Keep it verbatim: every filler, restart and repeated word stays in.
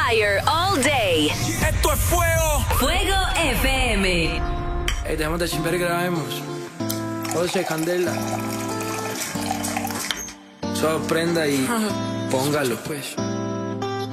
Fire all day. Esto es fuego. Fuego F M. Hey, dejemos de chimper y grabemos. José, candela. Solo prenda y póngalo, pues.